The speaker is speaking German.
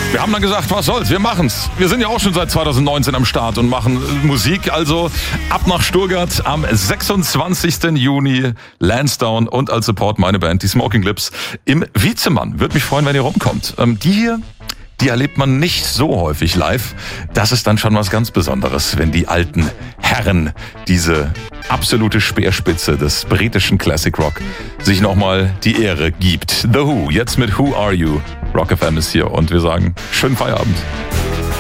Wir haben dann gesagt, was soll's, wir machen's. Wir sind ja auch schon seit 2019 am Start und machen Musik. Also ab nach Stuttgart am 26. Juni, Lansdowne und als Support meine Band, die Smoking Lips, im Vizemann. Würde mich freuen, wenn ihr rumkommt. Die hier, die erlebt man nicht so häufig live. Das ist dann schon was ganz Besonderes, wenn die alten Herren, diese absolute Speerspitze des britischen Classic Rock, sich nochmal die Ehre gibt. The Who, jetzt mit Who Are You? Rock FM ist hier und wir sagen schönen Feierabend.